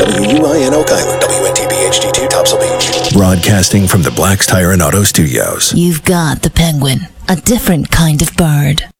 WUIN Oak Island, WNTB HD2 Topsail Beach. Broadcasting from the Black's Tire and Auto Studios. You've got the Penguin, a different kind of bird.